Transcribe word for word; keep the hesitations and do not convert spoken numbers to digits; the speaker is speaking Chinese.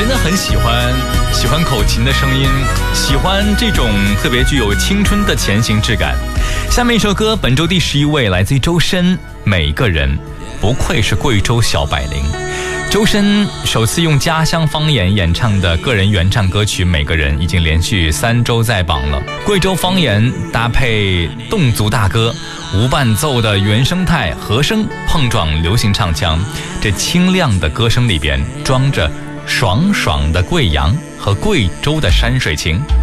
真的很喜欢喜欢口琴的声音，喜欢这种特别具有青春的前行质感。下面一首歌，本周第十一位来自于周深，每个人。不愧是贵州小百灵。周深首次用家乡方言演唱的个人原唱歌曲《每个人》已经连续三周在榜了。贵州方言搭配侗族大歌，无伴奏的原生态和声碰撞流行唱腔，这清亮的歌声里边装着爽爽的贵阳和贵州的山水情。